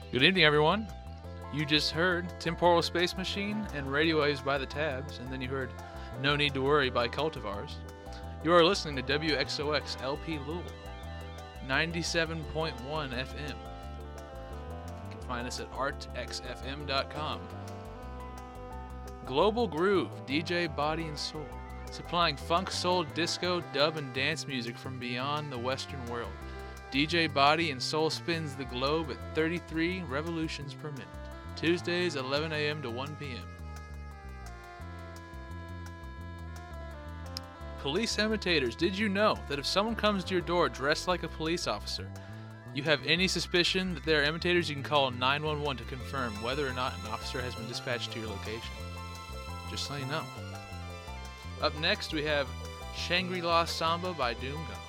Good evening, everyone. You just heard Temporal Space Machine and Radio Waves by the Tabs, and then you heard No Need to Worry by Cultivars. You are listening to WXOX LP Louisville, 97.1 FM. You can find us at artxfm.com. Global Groove, DJ Body and Soul, supplying funk, soul, disco, dub, and dance music from beyond the Western world. DJ Body and Soul spins the globe at 33 revolutions per minute. Tuesdays, 11 a.m. to 1 p.m. Police imitators, did you know that if someone comes to your door dressed like a police officer, you have any suspicion that they are imitators, you can call 911 to confirm whether or not an officer has been dispatched to your location. Just so you know. Up next, we have Shangri-La Samba by Doomgone.